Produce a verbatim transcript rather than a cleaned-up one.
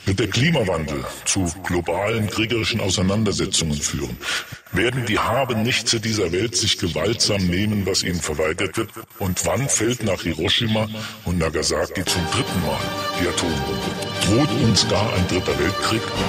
Wird der Klimawandel zu globalen kriegerischen Auseinandersetzungen führen? Werden die Habenichtse dieser Welt sich gewaltsam nehmen, was ihnen verweigert wird? Und wann fällt nach Hiroshima und Nagasaki zum dritten Mal die Atombombe? Droht uns gar ein dritter Weltkrieg?